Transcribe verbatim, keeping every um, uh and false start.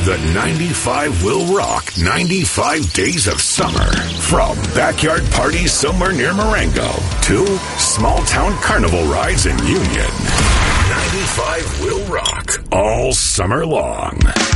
The ninety-five will rock ninety-five days of summer. From backyard parties somewhere near Marengo to small town carnival rides in Union. ninety-five will rock all summer long.